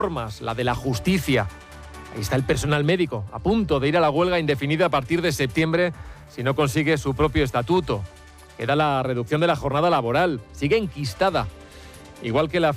reformas, la de la justicia. Ahí está el personal médico, a punto de ir a la huelga indefinida a partir de septiembre si no consigue su propio estatuto. Queda la reducción de la jornada laboral, sigue enquistada, igual que la